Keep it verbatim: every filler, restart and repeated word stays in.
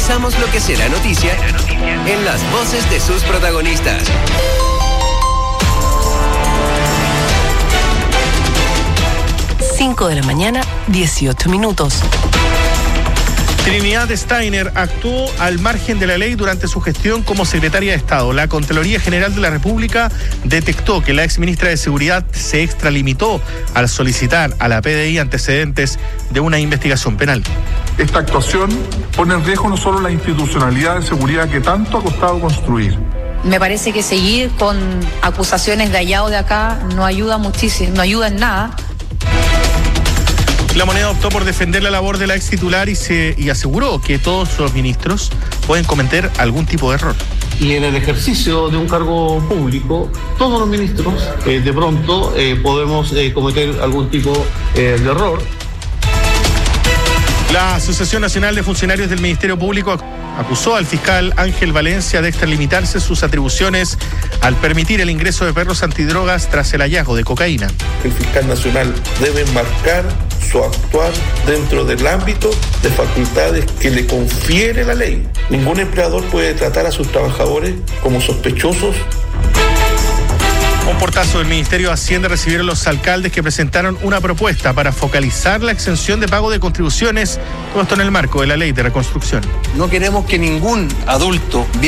Analizamos lo que será noticia en las voces de sus protagonistas. cinco de la mañana, dieciocho minutos. Trinidad Steiner actuó al margen de la ley durante su gestión como secretaria de Estado. La Contraloría General de la República detectó que la exministra de Seguridad se extralimitó al solicitar a la P D I antecedentes de una investigación penal. Esta actuación pone en riesgo no solo la institucionalidad de seguridad que tanto ha costado construir. Me parece que seguir con acusaciones de allá o de acá no ayuda muchísimo, no ayuda en nada. La Moneda optó por defender la labor de la ex titular y, se, y aseguró que todos los ministros pueden cometer algún tipo de error. Y en el ejercicio de un cargo público, todos los ministros eh, de pronto eh, podemos eh, cometer algún tipo eh, de error. La Asociación Nacional de Funcionarios del Ministerio Público acusó al fiscal Ángel Valencia de extralimitarse sus atribuciones al permitir el ingreso de perros antidrogas tras el hallazgo de cocaína. El fiscal nacional debe enmarcar su actuar dentro del ámbito de facultades que le confiere la ley. Ningún empleador puede tratar a sus trabajadores como sospechosos. Un portazo del Ministerio de Hacienda recibieron los alcaldes que presentaron una propuesta para focalizar la exención de pago de contribuciones, todo esto en el marco de la ley de reconstrucción. No queremos que ningún adulto viva